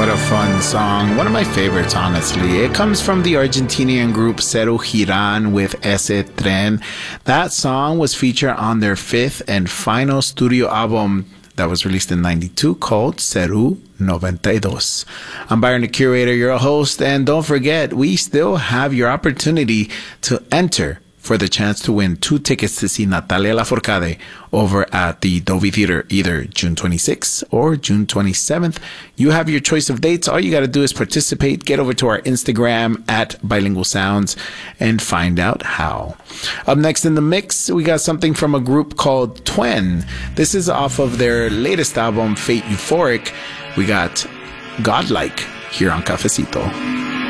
What a fun song. One of my favorites, honestly. It comes from the Argentinian group Cero Giran with Ese Tren. That song was featured on their fifth and final studio album that was released in 92 called Ceru 92. I'm Byron the Curator, your host, and don't forget, we still have your opportunity to enter for the chance to win 2 tickets to see Natalia Lafourcade over at the Dovey Theater, either June 26th or June 27th. You have your choice of dates. All you got to do is participate. Get over to our Instagram at Bilingual Sounds and find out how. Up next in the mix, we got something from a group called Twen. This is off of their latest album, Fate Euphoric. We got Godlike here on Cafecito.